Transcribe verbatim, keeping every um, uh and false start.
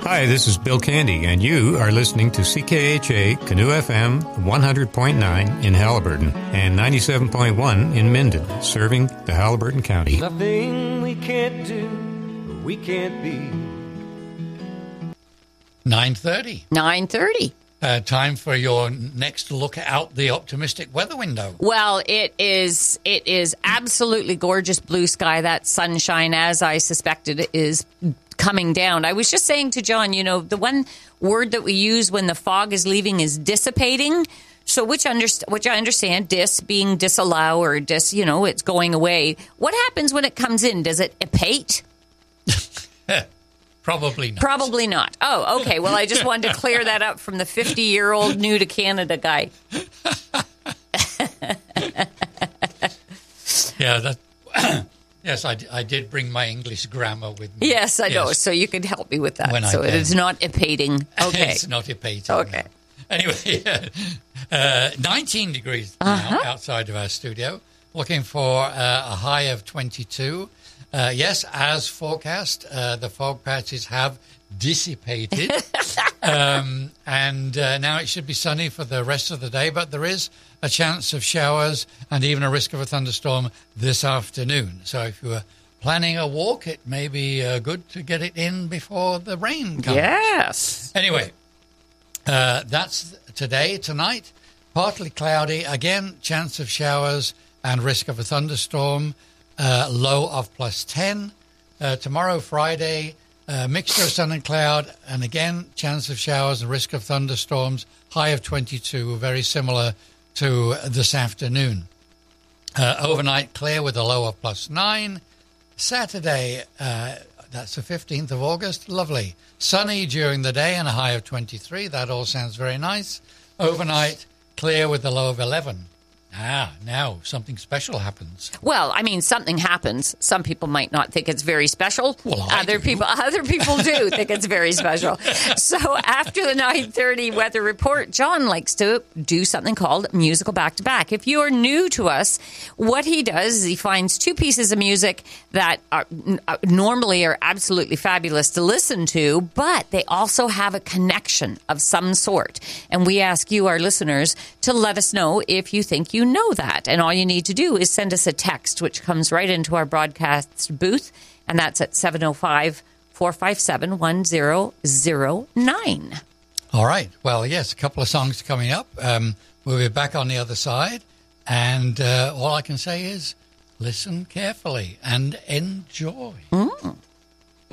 Hi, this is Bill Candy, and you are listening to C K H A Canoe F M one hundred point nine in Haliburton and ninety-seven point one in Minden, serving the Haliburton County. Nothing we can't do, we can't be. nine thirty. nine thirty. Uh, time for your next look out the optimistic weather window. Well, it is it is absolutely gorgeous blue sky. That sunshine, as I suspected, is coming down. I was just saying to John, you know, the one word that we use when the fog is leaving is dissipating. So which, underst- which I understand, dis being disallow or dis, you know, it's going away. What happens when it comes in? Does it abate? Probably not. Probably not. Oh, okay. Well, I just wanted to clear that up from the fifty-year-old new to Canada guy. Yeah, that... Yes, I, I did bring my English grammar with me. Yes, I yes. know. So you could help me with that. When so it is not apating. Okay. It's not apating. Okay. No. Anyway, uh, nineteen degrees uh-huh. now outside of our studio. Looking for uh, a high of twenty-two. Uh, yes, as forecast, uh, the fog patches have dissipated. um, and uh, now it should be sunny for the rest of the day, but there is a chance of showers and even a risk of a thunderstorm this afternoon. So if you were planning a walk, it may be uh, good to get it in before the rain comes. Yes. Anyway, uh, that's today. Tonight, partly cloudy. Again, chance of showers and risk of a thunderstorm. Uh, low of plus ten. Uh, tomorrow, Friday, uh, mixture of sun and cloud, and again, chance of showers and risk of thunderstorms, high of twenty-two, very similar to this afternoon. Uh, overnight, clear with a low of plus nine. Saturday, uh, that's the fifteenth of August, lovely. Sunny during the day and a high of twenty-three. That all sounds very nice. Overnight, clear with a low of eleven. Ah, now something special happens. Well, I mean, something happens. Some people might not think it's very special. Well, I other do. people, other people do think it's very special. So after the nine thirty weather report, John likes to do something called musical back to back. If you are new to us, what he does is he finds two pieces of music that are normally are absolutely fabulous to listen to, but they also have a connection of some sort. And we ask you, our listeners, to let us know if you think you You know that. And all you need to do is send us a text, which comes right into our broadcast booth, and that's at seven oh five, four five seven, one oh oh nine. All right. Well, yes, a couple of songs coming up. Um, we'll be back on the other side. And uh, all I can say is listen carefully and enjoy. Mm.